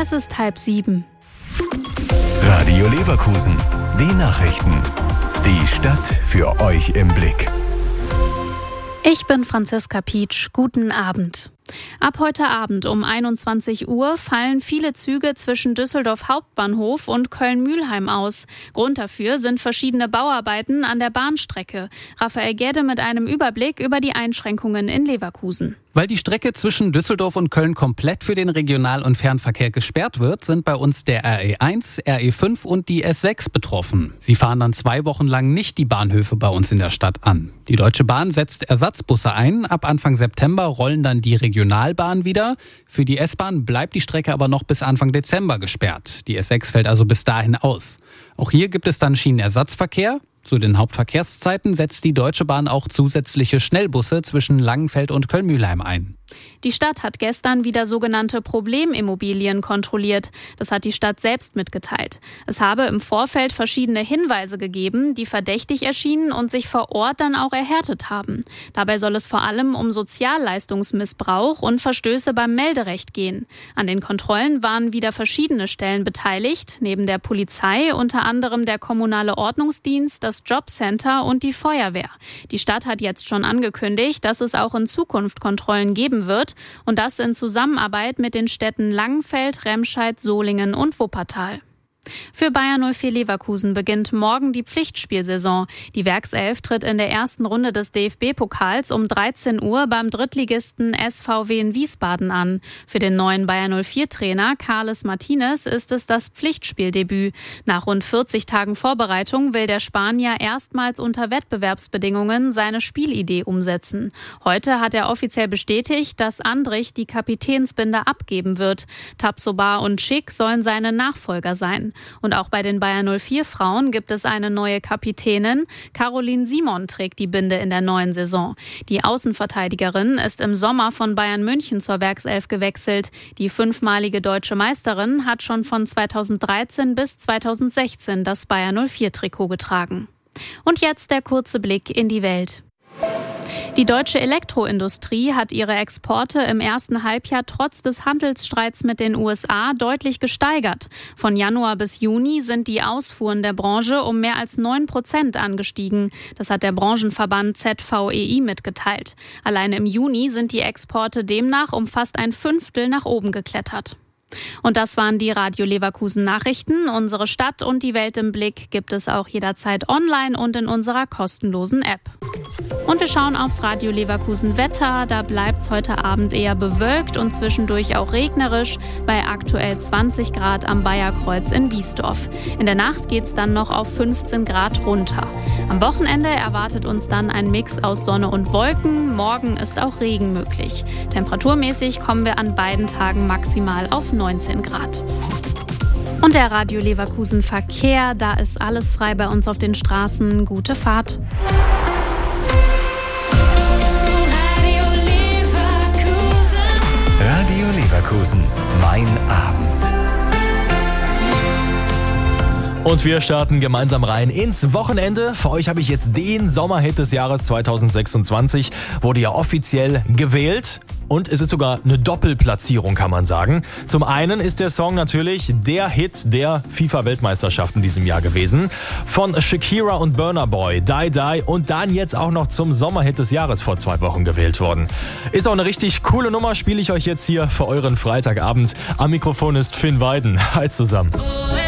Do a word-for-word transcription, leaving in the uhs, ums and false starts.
Es ist halb sieben. Radio Leverkusen, die Nachrichten. Die Stadt für euch im Blick. Ich bin Franziska Pietsch. Guten Abend. Ab heute Abend um einundzwanzig Uhr fallen viele Züge zwischen Düsseldorf Hauptbahnhof und Köln-Mülheim aus. Grund dafür sind verschiedene Bauarbeiten an der Bahnstrecke. Raphael Gerde mit einem Überblick über die Einschränkungen in Leverkusen. Weil die Strecke zwischen Düsseldorf und Köln komplett für den Regional- und Fernverkehr gesperrt wird, sind bei uns der R E eins, R E fünf und die S sechs betroffen. Sie fahren dann zwei Wochen lang nicht die Bahnhöfe bei uns in der Stadt an. Die Deutsche Bahn setzt Ersatzbusse ein. Ab Anfang September rollen dann die Regionalbahnen wieder. Für die S-Bahn bleibt die Strecke aber noch bis Anfang Dezember gesperrt. Die S sechs fällt also bis dahin aus. Auch hier gibt es dann Schienenersatzverkehr. Zu den Hauptverkehrszeiten setzt die Deutsche Bahn auch zusätzliche Schnellbusse zwischen Langenfeld und Köln-Mülheim ein. Die Stadt hat gestern wieder sogenannte Problemimmobilien kontrolliert. Das hat die Stadt selbst mitgeteilt. Es habe im Vorfeld verschiedene Hinweise gegeben, die verdächtig erschienen und sich vor Ort dann auch erhärtet haben. Dabei soll es vor allem um Sozialleistungsmissbrauch und Verstöße beim Melderecht gehen. An den Kontrollen waren wieder verschiedene Stellen beteiligt, neben der Polizei unter anderem der kommunale Ordnungsdienst, das Jobcenter und die Feuerwehr. Die Stadt hat jetzt schon angekündigt, dass es auch in Zukunft Kontrollen geben wird und das in Zusammenarbeit mit den Städten Langenfeld, Remscheid, Solingen und Wuppertal. Für Bayer null vier Leverkusen beginnt morgen die Pflichtspielsaison. Die Werkself tritt in der ersten Runde des D F B-Pokals um dreizehn Uhr beim Drittligisten S V W in Wiesbaden an. Für den neuen Bayer null vier Trainer Carles Martinez ist es das Pflichtspieldebüt. Nach rund vierzig Tagen Vorbereitung will der Spanier erstmals unter Wettbewerbsbedingungen seine Spielidee umsetzen. Heute hat er offiziell bestätigt, dass Andrich die Kapitänsbinde abgeben wird. Tapsoba und Schick sollen seine Nachfolger sein. Und auch bei den Bayer null vier Frauen gibt es eine neue Kapitänin. Caroline Simon trägt die Binde in der neuen Saison. Die Außenverteidigerin ist im Sommer von Bayern München zur Werkself gewechselt. Die fünfmalige deutsche Meisterin hat schon von zweitausenddreizehn bis zweitausendsechzehn das Bayer null vier Trikot getragen. Und jetzt der kurze Blick in die Welt. Die deutsche Elektroindustrie hat ihre Exporte im ersten Halbjahr trotz des Handelsstreits mit den U S A deutlich gesteigert. Von Januar bis Juni sind die Ausfuhren der Branche um mehr als neun Prozent angestiegen. Das hat der Branchenverband Z V E I mitgeteilt. Alleine im Juni sind die Exporte demnach um fast ein Fünftel nach oben geklettert. Und das waren die Radio Leverkusen Nachrichten. Unsere Stadt und die Welt im Blick gibt es auch jederzeit online und in unserer kostenlosen App. Und wir schauen aufs Radio Leverkusen Wetter. Da bleibt es heute Abend eher bewölkt und zwischendurch auch regnerisch bei aktuell zwanzig Grad am Bayerkreuz in Wiesdorf. In der Nacht geht es dann noch auf fünfzehn Grad runter. Am Wochenende erwartet uns dann ein Mix aus Sonne und Wolken. Morgen ist auch Regen möglich. Temperaturmäßig kommen wir an beiden Tagen maximal auf neunzehn Grad. Und der Radio Leverkusen Verkehr, da ist alles frei bei uns auf den Straßen. Gute Fahrt. Radio Leverkusen, mein Abend. Und wir starten gemeinsam rein ins Wochenende. Für euch habe ich jetzt den Sommerhit des Jahres zweitausendsechsundzwanzig. Wurde ja offiziell gewählt. Und es ist sogar eine Doppelplatzierung, kann man sagen. Zum einen ist der Song natürlich der Hit der FIFA-Weltmeisterschaft in diesem Jahr gewesen. Von Shakira und Burna Boy, Die Die und dann jetzt auch noch zum Sommerhit des Jahres vor zwei Wochen gewählt worden. Ist auch eine richtig coole Nummer, spiele ich euch jetzt hier für euren Freitagabend. Am Mikrofon ist Finn Weiden. Hi zusammen.